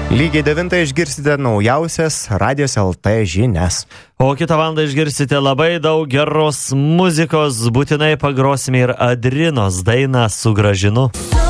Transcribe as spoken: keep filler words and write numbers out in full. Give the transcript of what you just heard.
Lygiai devintą išgirsite naujausias Radijos L T žinias. O kitą valandą išgirsite labai daug geros muzikos, būtinai pagrosime ir Adrinos dainą Sugrąžinu.